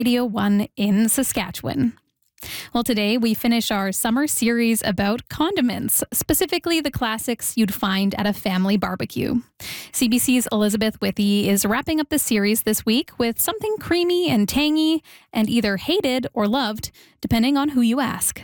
Radio 1 in Saskatchewan. Well, today we finish our summer series about condiments, specifically the classics you'd find at a family barbecue. CBC's Elizabeth Withey is wrapping up the series this week with something creamy and tangy and either hated or loved, depending on who you ask.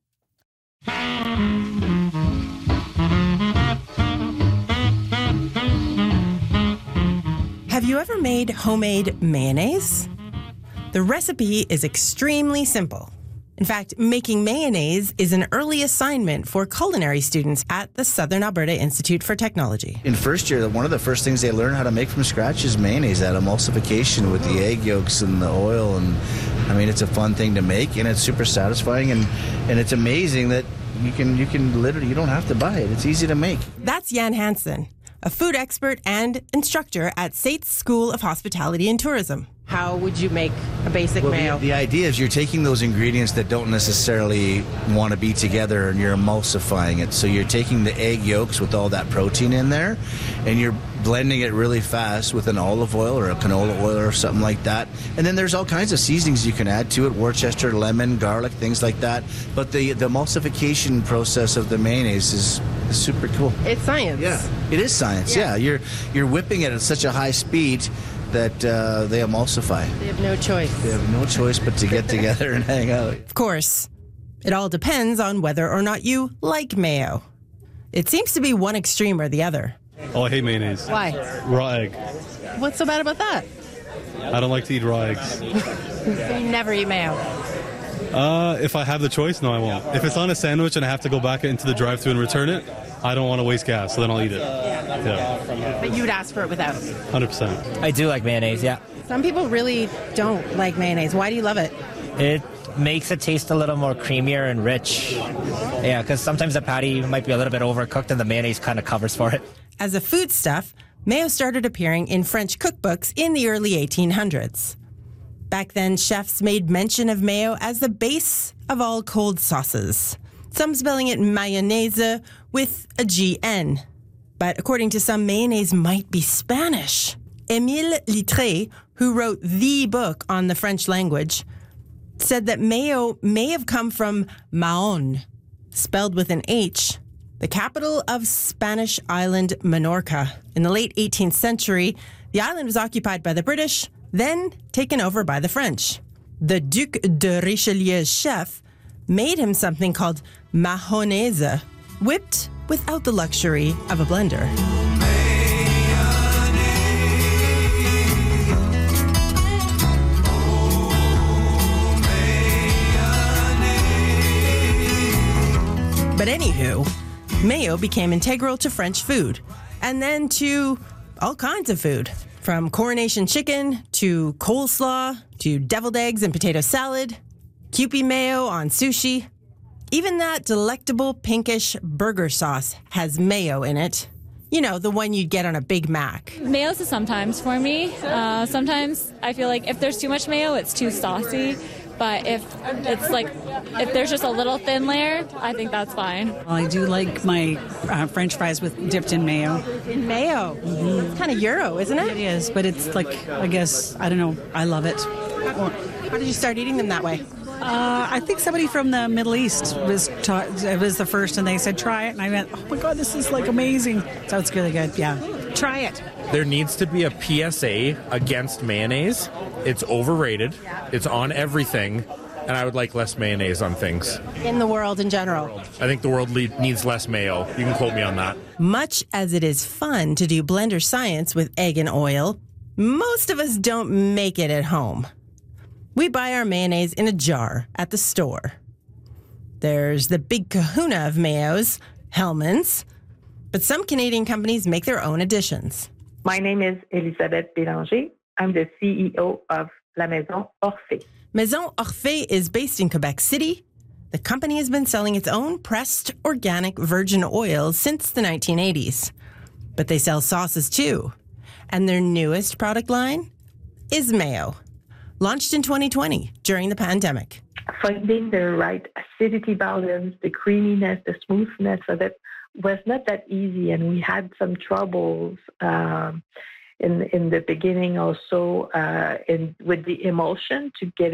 Have you ever made homemade mayonnaise? The recipe is extremely simple. In fact, making mayonnaise is an early assignment for culinary students at the Southern Alberta Institute for Technology. In first year, one of the first things they learn how to make from scratch is mayonnaise, that emulsification with the egg yolks and the oil. And I mean, it's a fun thing to make, and it's super satisfying, and it's amazing that you can literally, you don't have to buy it. It's easy to make. That's Jan Hansen, a food expert and instructor at SAIT's School of Hospitality and Tourism. How would you make a basic mayo? The idea is you're taking those ingredients that don't necessarily want to be together and you're emulsifying it. So you're taking the egg yolks with all that protein in there and you're blending it really fast with an olive oil or a canola oil or something like that. And then there's all kinds of seasonings you can add to it, Worcester, lemon, garlic, things like that. But the emulsification process of the mayonnaise is super cool. It's science. Yeah, it is science. Yeah, you're whipping it at such a high speed that they emulsify. They have no choice. They have no choice but to get together and hang out. Of course, it all depends on whether or not you like mayo. It seems to be one extreme or the other. Oh, I hate mayonnaise. Why? Raw egg. What's so bad about that? I don't like to eat raw eggs. So you never eat mayo? If I have the choice, no, I won't. If it's on a sandwich and I have to go back into the drive-thru and return it, I don't want to waste gas, so then I'll eat it. Yeah. But you would ask for it without? 100%. I do like mayonnaise, yeah. Some people really don't like mayonnaise. Why do you love it? It makes it taste a little more creamier and rich. Yeah, because sometimes the patty might be a little bit overcooked and the mayonnaise kind of covers for it. As a foodstuff, mayo started appearing in French cookbooks in the early 1800s. Back then, chefs made mention of mayo as the base of all cold sauces, some spelling it mayonnaise with a GN. But according to some, mayonnaise might be Spanish. Émile Littré, who wrote the book on the French language, said that mayo may have come from Mahon, spelled with an H, the capital of Spanish island Minorca. In the late 18th century, the island was occupied by the British, then taken over by the French. The Duc de Richelieu's chef made him something called mahonnaise, whipped without the luxury of a blender. But anywho, mayo became integral to French food, and then to all kinds of food. From coronation chicken, to coleslaw, to deviled eggs and potato salad, Kewpie mayo on sushi. Even that delectable pinkish burger sauce has mayo in it. You know, the one you'd get on a Big Mac. Mayo's a sometimes for me. Sometimes I feel like if there's too much mayo, it's too saucy. But if there's just a little thin layer, I think that's fine. Well, I do like my French fries dipped in mayo. In mayo? Mm-hmm. It's kind of Euro, isn't it? It is, but it's like, I guess, I don't know, I love it. How did you start eating them that way? I think somebody from the Middle East was the first, and they said, try it. And I went, oh my God, this is like amazing. So it's really good, yeah. Try it. There needs to be a PSA against mayonnaise. It's overrated. It's on everything. And I would like less mayonnaise on things. In the world in general. I think the world needs less mayo. You can quote me on that. Much as it is fun to do blender science with egg and oil, most of us don't make it at home. We buy our mayonnaise in a jar at the store. There's the big kahuna of mayos, Hellmann's, but some Canadian companies make their own additions. My name is Elisabeth Bélanger. I'm the CEO of La Maison Orphée. Maison Orphée is based in Quebec City. The company has been selling its own pressed organic virgin oil since the 1980s. But they sell sauces too. And their newest product line is mayo, launched in 2020 during the pandemic. Finding the right acidity balance, the creaminess, the smoothness of it was not that easy, and we had some troubles in the beginning also with the emulsion to get